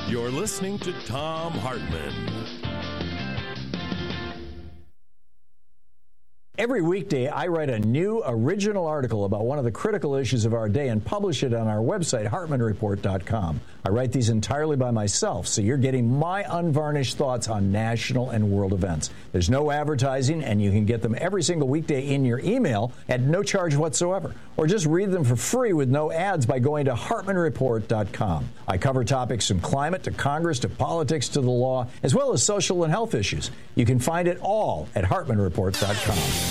You're listening to Thom Hartmann. Every weekday, I write a new original article about one of the critical issues of our day and publish it on our website, HartmanReport.com. I write these entirely by myself, so you're getting my unvarnished thoughts on national and world events. There's no advertising, and you can get them every single weekday in your email at no charge whatsoever. Or just read them for free with no ads by going to HartmanReport.com. I cover topics from climate to Congress to politics to the law, as well as social and health issues. You can find it all at HartmanReport.com.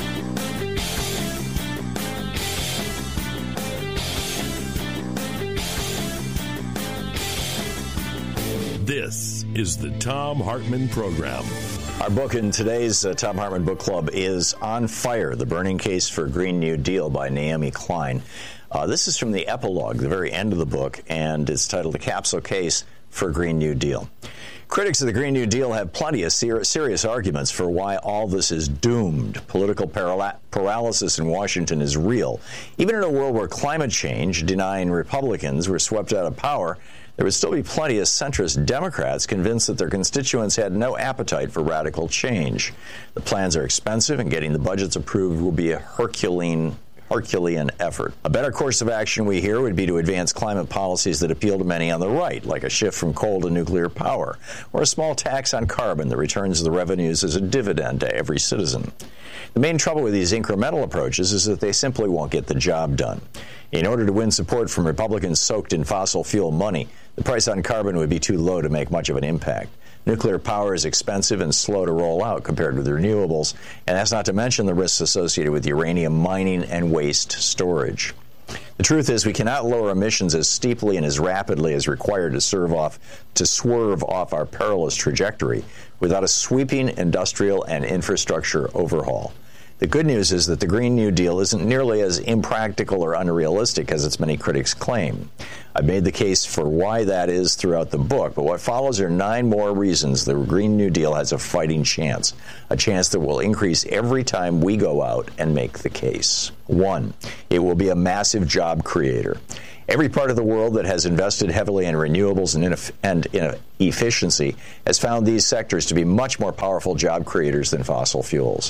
This is the Thom Hartmann Program. Our book in today's Thom Hartmann Book Club is On Fire, The Burning Case for Green New Deal by Naomi Klein. This is from the epilogue, the very end of the book, and it's titled The Capsule Case for Green New Deal. Critics of the Green New Deal have plenty of serious arguments for why all this is doomed. Political paralysis in Washington is real. Even in a world where climate change, denying Republicans, were swept out of power, there would still be plenty of centrist Democrats convinced that their constituents had no appetite for radical change. The plans are expensive, and getting the budgets approved will be a Herculean effort. A better course of action, we hear, would be to advance climate policies that appeal to many on the right, like a shift from coal to nuclear power, or a small tax on carbon that returns the revenues as a dividend to every citizen. The main trouble with these incremental approaches is that they simply won't get the job done. In order to win support from Republicans soaked in fossil fuel money, the price on carbon would be too low to make much of an impact. Nuclear power is expensive and slow to roll out compared with renewables, and that's not to mention the risks associated with uranium mining and waste storage. The truth is, we cannot lower emissions as steeply and as rapidly as required to swerve off our perilous trajectory without a sweeping industrial and infrastructure overhaul. The good news is that the Green New Deal isn't nearly as impractical or unrealistic as its many critics claim. I've made the case for why that is throughout the book, but what follows are 9 more reasons the Green New Deal has a fighting chance, a chance that will increase every time we go out and make the case. 1, it will be a massive job creator. Every part of the world that has invested heavily in renewables and in efficiency has found these sectors to be much more powerful job creators than fossil fuels.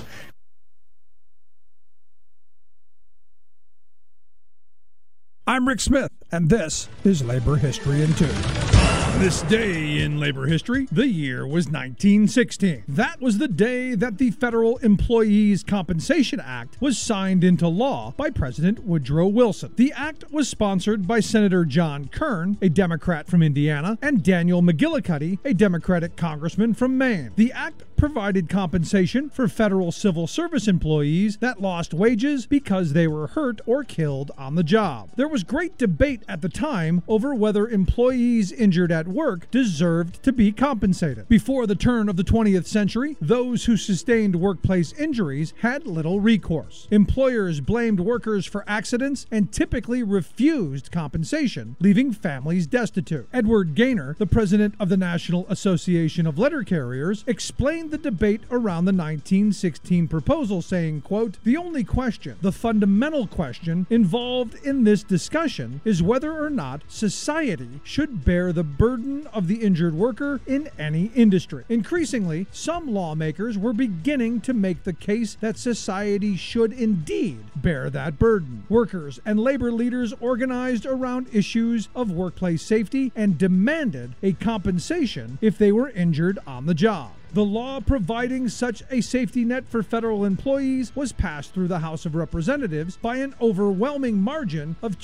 I'm Rick Smith, and this is Labor History in 2. This day in labor history, the year was 1916. That was the day that the Federal Employees Compensation Act was signed into law by President Woodrow Wilson. The act was sponsored by Senator John Kern, a Democrat from Indiana, and Daniel McGillicuddy, a Democratic congressman from Maine. The act provided compensation for federal civil service employees that lost wages because they were hurt or killed on the job. There was great debate at the time over whether employees injured at work deserved to be compensated. Before the turn of the 20th century, those who sustained workplace injuries had little recourse. Employers blamed workers for accidents and typically refused compensation, leaving families destitute. Edward Gaynor, the president of the National Association of Letter Carriers, explained the debate around the 1916 proposal, saying, quote, "The only question, the fundamental question involved in this discussion is whether or not society should bear the burden of the injured worker in any industry." Increasingly, some lawmakers were beginning to make the case that society should indeed bear that burden. Workers and labor leaders organized around issues of workplace safety and demanded a compensation if they were injured on the job. The law providing such a safety net for federal employees was passed through the House of Representatives by an overwhelming margin of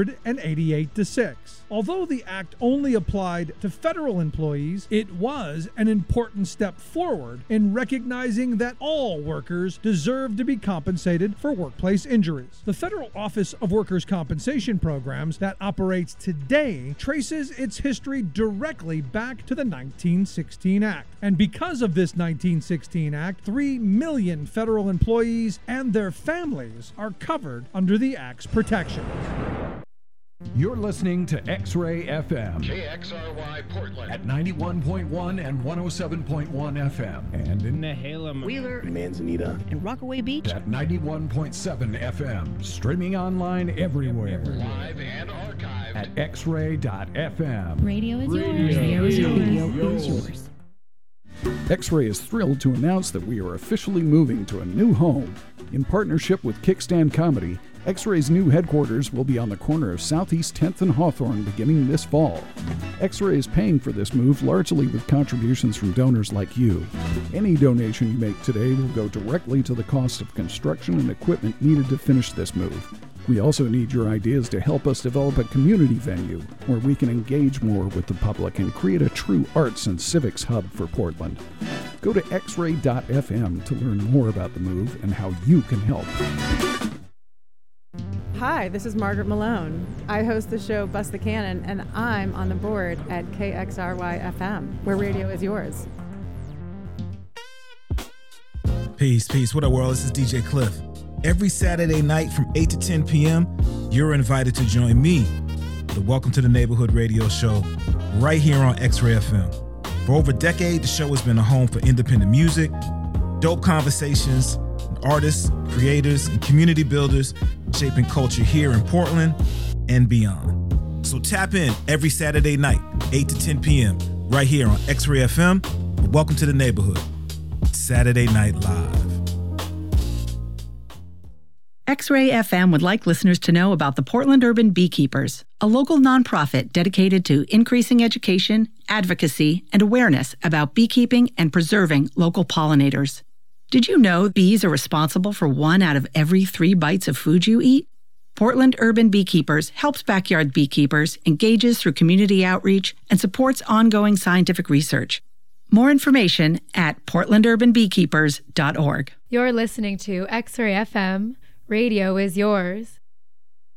288 to 6. Although the act only applied to federal employees, it was an important step forward in recognizing that all workers deserve to be compensated for workplace injuries. The Federal Office of Workers' Compensation Programs that operates today traces its history directly back to the 1916 Act. And because of this 1916 Act, 3 million federal employees and their families are covered under the Act's protection. You're listening to X-Ray FM. KXRY Portland. At 91.1 and 107.1 FM. And in Nehalem, Wheeler, Manzanita, and Rockaway Beach. At 91.7 FM. Streaming online everywhere. Live and archived at xray.fm. Radio is yours. Radio is yours. X-Ray is thrilled to announce that we are officially moving to a new home. In partnership with Kickstand Comedy, X-Ray's new headquarters will be on the corner of Southeast 10th and Hawthorne beginning this fall. X-Ray is paying for this move largely with contributions from donors like you. Any donation you make today will go directly to the cost of construction and equipment needed to finish this move. We also need your ideas to help us develop a community venue where we can engage more with the public and create a true arts and civics hub for Portland. Go to xray.fm to learn more about the move and how you can help. Hi, this is Margaret Malone. I host the show Bust the Cannon, and I'm on the board at KXRY-FM, where radio is yours. Peace. What up, world? This is DJ Cliff. Every Saturday night from 8 to 10 p.m., you're invited to join me, the Welcome to the Neighborhood radio show, right here on X-Ray FM. For over a decade, the show has been a home for independent music, dope conversations, artists, creators, and community builders shaping culture here in Portland and beyond. So tap in every Saturday night, 8 to 10 p.m., right here on X-Ray FM. Welcome to the Neighborhood, Saturday Night Live. X-Ray FM would like listeners to know about the Portland Urban Beekeepers, a local nonprofit dedicated to increasing education, advocacy, and awareness about beekeeping and preserving local pollinators. Did you know bees are responsible for 1 out of every 3 bites of food you eat? Portland Urban Beekeepers helps backyard beekeepers, engages through community outreach, and supports ongoing scientific research. More information at portlandurbanbeekeepers.org. You're listening to X-Ray FM. Radio is yours.